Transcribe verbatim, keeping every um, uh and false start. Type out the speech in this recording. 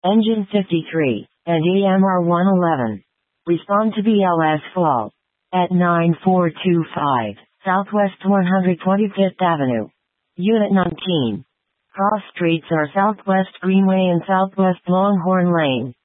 Engine fifty-three, and E M R one eleven. Respond to B L S fault. At nine four two five, Southwest one hundred twenty-fifth Avenue. Unit nineteen. Cross streets are Southwest Greenway and Southwest Longhorn Lane.